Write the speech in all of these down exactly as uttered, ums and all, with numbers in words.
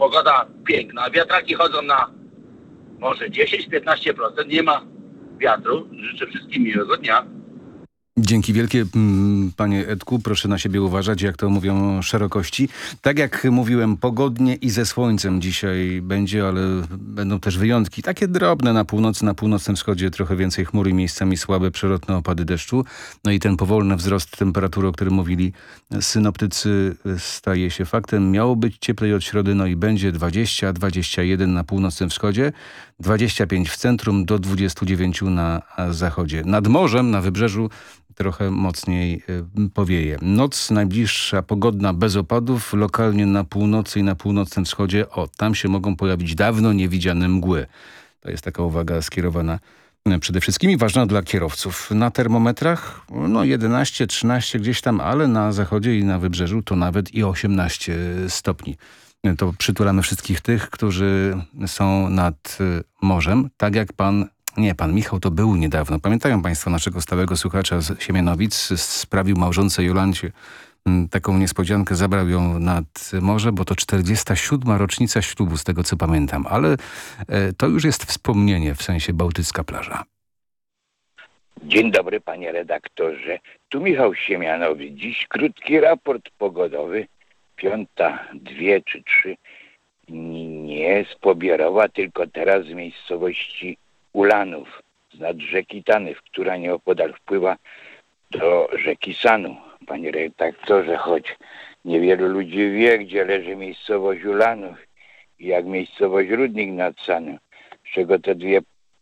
pogoda piękna, wiatraki chodzą na może dziesięć do piętnastu procent, nie ma wiatru. Życzę wszystkim miłego dnia. Dzięki wielkie, panie Edku. Proszę na siebie uważać, jak to mówią szerokości. Tak jak mówiłem, pogodnie i ze słońcem dzisiaj będzie, ale będą też wyjątki. Takie drobne na północy, na północnym wschodzie trochę więcej chmur i miejscami słabe, przelotne opady deszczu. No i ten powolny wzrost temperatury, o którym mówili synoptycy, staje się faktem. Miało być cieplej od środy, no i będzie dwadzieścia do dwudziestu jeden na północnym wschodzie, dwadzieścia pięć w centrum, do dwudziestu dziewięciu na zachodzie. Nad morzem, na wybrzeżu trochę mocniej powieje. Noc najbliższa pogodna bez opadów, lokalnie na północy i na północnym wschodzie. O, tam się mogą pojawić dawno niewidziane mgły. To jest taka uwaga skierowana przede wszystkim i ważna dla kierowców. Na termometrach no jedenaście, trzynaście gdzieś tam, ale na zachodzie i na wybrzeżu to nawet i osiemnaście stopni. To przytulamy wszystkich tych, którzy są nad morzem, tak jak pan Nie, pan Michał to był niedawno. Pamiętają państwo naszego stałego słuchacza z Siemianowic? Sprawił małżonce Jolancie taką niespodziankę, zabrał ją nad morze, bo to czterdziesta siódma rocznica ślubu, z tego co pamiętam. Ale to już jest wspomnienie, w sensie bałtycka plaża. Dzień dobry, panie redaktorze. Tu Michał Siemianowic. Dziś krótki raport pogodowy. Piąta, dwie czy trzy. Nie z Pobierowa, tylko teraz z miejscowości Ulanów, z nad rzeki Tanyw, która nieopodal wpływa do rzeki Sanu. Panie redaktorze, choć niewielu ludzi wie, gdzie leży miejscowość Ulanów i jak miejscowość Rudnik nad Sanem, z czego te dwie,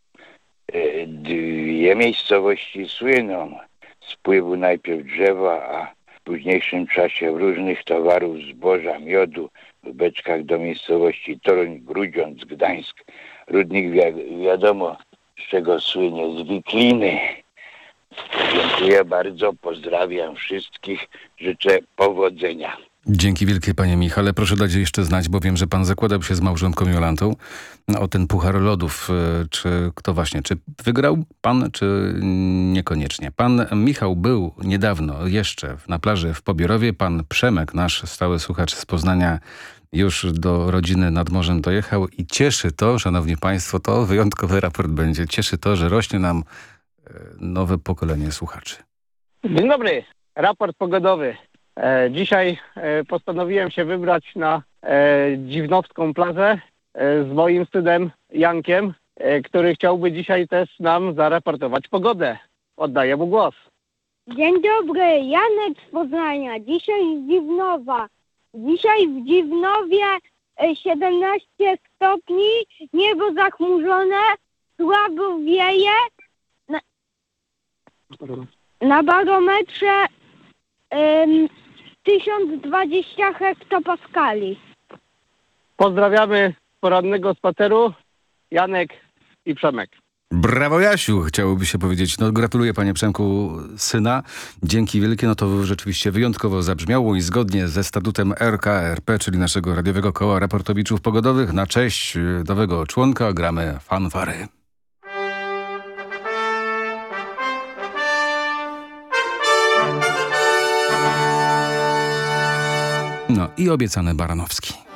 dwie miejscowości słyną z wpływu najpierw drzewa, a w późniejszym czasie różnych towarów, zboża, miodu w beczkach do miejscowości Toruń, Grudziądz, Gdańsk. Rudnik wi- wiadomo, z czego słynie, z wikliny. Dziękuję bardzo, pozdrawiam wszystkich, życzę powodzenia. Dzięki wielkie, panie Michale. Proszę dać jeszcze znać, bo wiem, że pan zakładał się z małżonką Jolantą o ten puchar lodów. Czy kto właśnie, czy wygrał pan, czy niekoniecznie? Pan Michał był niedawno jeszcze na plaży w Pobierowie. Pan Przemek, nasz stały słuchacz z Poznania, już do rodziny nad morzem dojechał i cieszy to, szanowni państwo, to wyjątkowy raport będzie. Cieszy to, że rośnie nam nowe pokolenie słuchaczy. Dzień dobry, raport pogodowy. E, dzisiaj e, postanowiłem się wybrać na e, Dziwnowską plażę e, z moim synem Jankiem, e, który chciałby dzisiaj też nam zaraportować pogodę. Oddaję mu głos. Dzień dobry, Janek z Poznania. Dzisiaj z Dziwnowa. Dzisiaj w Dziwnowie e, siedemnaście stopni, niebo zachmurzone, słabo wieje. Na, na barometrze ym, tysiąc dwadzieścia hektopaskali. Pozdrawiamy porannego spaceru, Janek i Przemek. Brawo Jasiu, chciałoby się powiedzieć. No gratuluję panie Przemku syna. Dzięki wielkie, no to rzeczywiście wyjątkowo zabrzmiało i zgodnie ze statutem R K R P, czyli naszego radiowego koła raportowiczów pogodowych, na cześć nowego członka gramy fanfary. No i obiecany Baranowski.